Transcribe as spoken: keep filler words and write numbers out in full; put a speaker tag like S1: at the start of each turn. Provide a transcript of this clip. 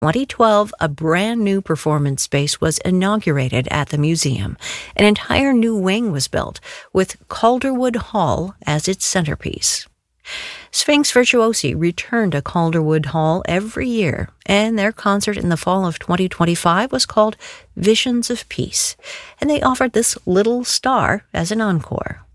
S1: twenty twelve, a brand new performance space was inaugurated at the museum. An entire new wing was built, with Calderwood Hall as its centerpiece. Sphinx Virtuosi return to Calderwood Hall every year, and their concert in the fall of twenty twenty-five was called Visions of Peace, and they offered this little star as an encore.